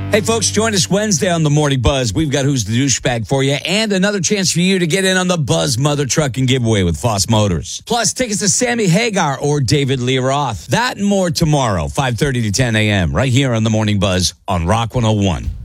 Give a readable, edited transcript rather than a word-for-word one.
Hey, folks, join us Wednesday on the Morning Buzz. We've got Who's the Douchebag for you and another chance for you to get in on the Buzz Mother Trucking Giveaway with Foss Motors. Plus, tickets to Sammy Hagar or David Lee Roth. That and more tomorrow, 5:30 to 10 a.m. right here on the Morning Buzz on Rock 101.